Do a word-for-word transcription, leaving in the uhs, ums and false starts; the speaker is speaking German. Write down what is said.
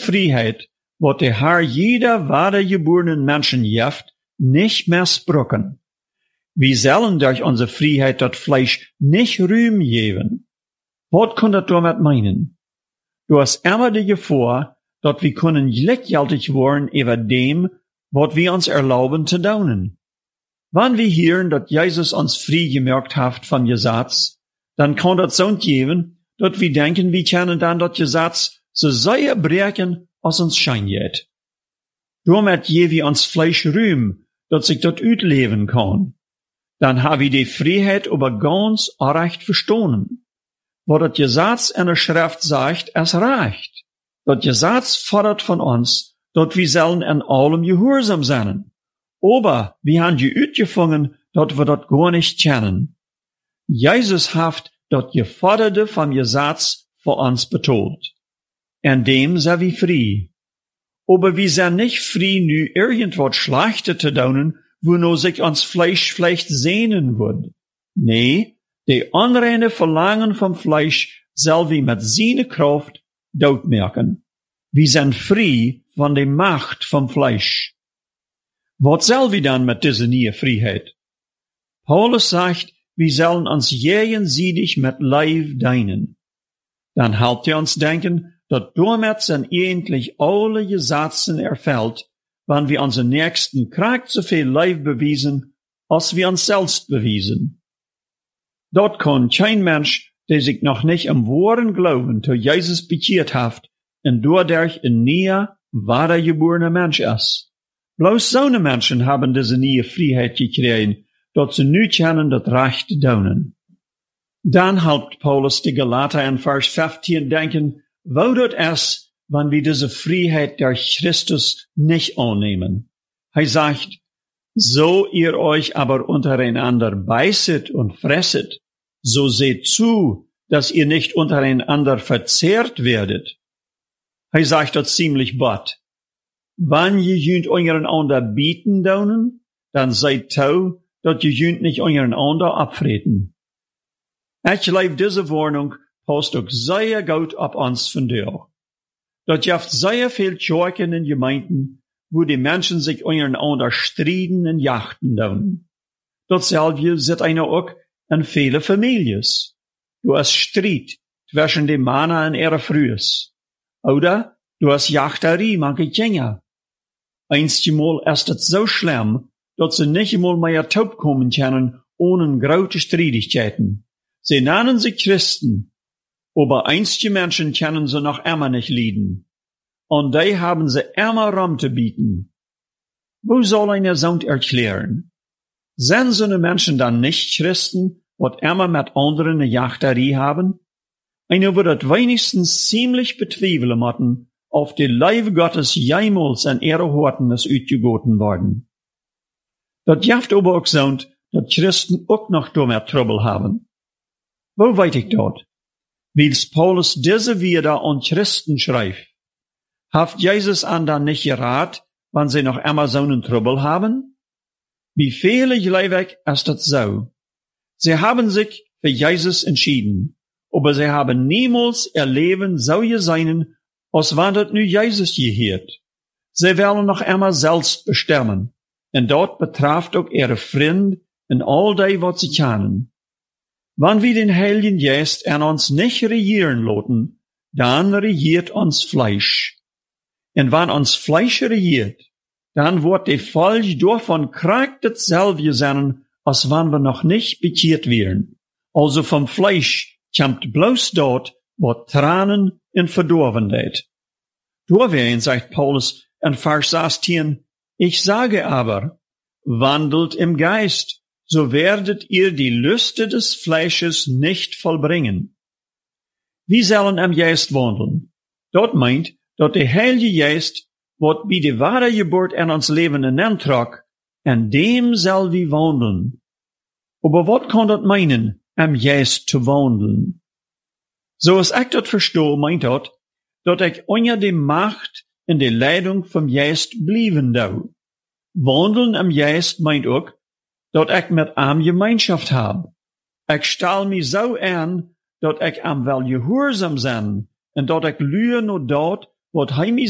Freiheit, wat der Herr jeder wedergeborenen Menschen gibt, nicht missbrauchen. Wir sollen durch unsere Freiheit das Fleisch nicht Ruhm geben. Was kann das damit meinen? Du hast immer die Gefahr, dass wir können gleichgültig werden über dem, was wir uns erlauben zu tun. Wenn wir hören, dass Jesus uns frei gemacht hat vom Gesetz, dann kann das so geben, dass wir denken, wir können dann das Gesetz so sehr brechen, als uns schein geht. Damit je wir uns Fleisch Ruhm, dass sich das ausleben kann. Dann haben wir die Freiheit aber ganz recht verstanden. Wo das Gesetz in der Schrift sagt, es reicht. Das Gesetz fordert von uns, dass wir sollen in allem gehorsam sein. Aber wir haben die uitgefangen, dass wir das gar nicht kennen. Jesus hat das Geforderte vom Gesetz für uns betont. In dem sind wir frei. Aber wir sind nicht frei, nu irgendwas Schlechtes zu tun, wo nur sich uns Fleisch vielleicht sehnen wird. Nee, die unreine Verlangen vom Fleisch soll wir mit seiner Kraft doodmerken. Wir sind frei von der Macht vom Fleisch. Was soll wir dann mit dieser neuen Freiheit? Paulus sagt, wir sollen uns jenseitig mit Leib dienen. Dann helpt er uns denken, dass damit sind eigentlich alle Gesetze erfüllt, wenn wir unseren Nächsten kriegt so viel Leib bewiesen, als wir uns selbst bewiesen. Dort kann kein Mensch, der sich noch nicht im wahren Glauben zu Jesus bekehrt hat, und dadurch ein neuer, wiedergeborener Mensch ist. Bloß so eine Menschen haben diese neue Freiheit gekriegt, dass sie nu kennen das Recht tun. Dann helpt Paulus die Galater in Vers fünfzehn denken, wo das ist, wenn wir diese Freiheit durch Christus nicht annehmen. Er sagt, so ihr euch aber untereinander beißet und fresset, so seht zu, dass ihr nicht untereinander verzehrt werdet. Er sagt das ziemlich bad. Wenn ihr jünt eureinander bieten daunen, dann seid tau, dass ihr jünt nicht eureinander abfreten. Ich glaube, diese Warnung passt auch sehr gut auf uns von dir. Dort gibt sehr viel Kirchen in Gemeinden, wo die Menschen sich untereinander streiten und jachten daunen. Dasselbe sieht einer auch in viele Familien. Du hast Streit zwischen den Männern und ihrer Frühes. Oder du hast Jachterie manche Kinder. Einstmal ist es so schlimm, dass sie nicht einmal mehr taub kommen können, ohne große Streitigkeiten. Sie nennen sich Christen, aber einige Menschen können sie noch immer nicht leiden. Und die haben sie immer Raum zu bieten. Wo soll einer so erklären? Sind so eine Menschen dann nicht Christen, was immer mit anderen eine Jachterie haben? Einer wird wenigstens ziemlich bezweifeln müssen, auf die Leib Gottes jemals an ihre Horten ist uitgegoten worden. Das jaft aber auch so, dass Christen auch noch damit Trouble haben. Wo weiß ich dort? Weil Paulus diese wieder an Christen schreibt. Haft Jesus an dann nicht gerat, wann sie noch immer so einen Trouble haben? Wie viele Gleiweg ist das so? Sie haben sich für Jesus entschieden, aber sie haben niemals ihr Leben so gesehen, als wann das nu Jesus gehört. Sie wollen noch immer selbst bestimmen, und dort betrifft auch ihre Freunde und all die, was sie kennen. Wenn wir den Heiligen Geist an uns nicht regieren lassen, dann regiert uns Fleisch. Und wenn uns Fleisch regiert, dann wird die Folge davon kriegt dasselbe sein, als wenn wir noch nicht bekehrt wären. Also vom Fleisch kommt bloß dort, wo Tränen und Verdorbenheit. Deswegen sagt Paulus in Vers sechzehn, ich sage aber, wandelt im Geist, so werdet ihr die Lüste des Fleisches nicht vollbringen. Wir sollen im Geist wandeln. Dort meint, dass der Heilige Geist, wat bei der wahre Geburt in uns Leben hineintrag, in dem soll wir wandeln. Aber was kann das meinen, im Geist zu wandeln? So als ich das verstehe, meint das, dass ich unter die Macht in der Leitung vom Geist blieben darf. Wandeln im Geist meint auch, dass ich mit ihm Gemeinschaft habe. Ich stell mich so an, dass ich am wel gehorsam sein und dass ich lühe nur dort, wat hij mij